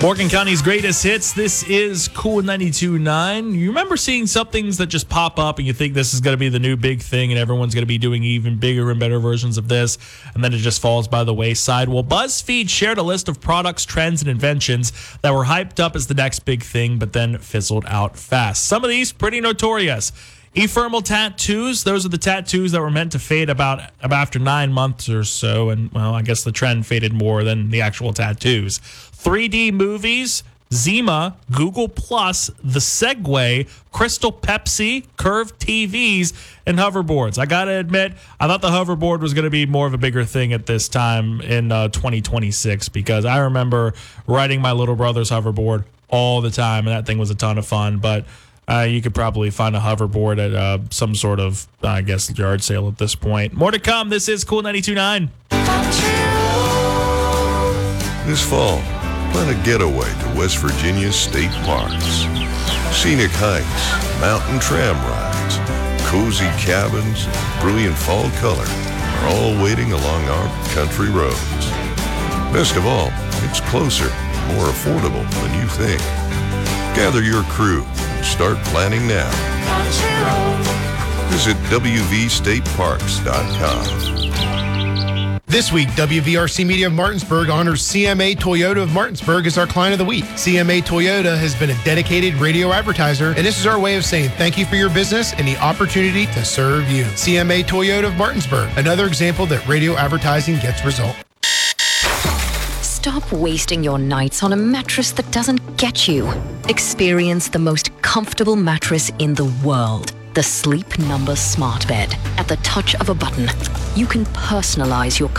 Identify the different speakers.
Speaker 1: Morgan County's greatest hits. This is Cool 92.9. You remember seeing some things that just pop up and you think this is going to be the new big thing and everyone's going to be doing even bigger and better versions of this, and then it just falls by the wayside? Well, BuzzFeed shared a list of products, trends, and inventions that were hyped up as the next big thing, but then fizzled out fast. Some of these pretty notorious. Ephemeral tattoos, those are the tattoos that were meant to fade about after 9 months or so, and, well, I guess the trend faded more than the actual tattoos. 3D movies, Zima, Google+, the Segway, Crystal Pepsi, curved TVs, and hoverboards. I gotta admit, I thought the hoverboard was going to be more of a bigger thing at this time in 2026, because I remember riding my little brother's hoverboard all the time, and that thing was a ton of fun, but you could probably find a hoverboard at some sort of, I guess, yard sale at this point. More to come. This is Cool 92.9.
Speaker 2: This fall, plan a getaway to West Virginia's state parks. Scenic hikes, mountain tram rides, cozy cabins, and brilliant fall color are all waiting along our country roads. Best of all, it's closer, more affordable than you think. Gather your crew and start planning now. Visit WVStateParks.com.
Speaker 3: This week, WVRC Media of Martinsburg honors CMA Toyota of Martinsburg as our client of the week. CMA Toyota has been a dedicated radio advertiser, and this is our way of saying thank you for your business and the opportunity to serve you. CMA Toyota of Martinsburg, another example that radio advertising gets results.
Speaker 4: Stop wasting your nights on a mattress that doesn't get you. Experience the most comfortable mattress in the world. The Sleep Number Smart Bed. At the touch of a button, you can personalize your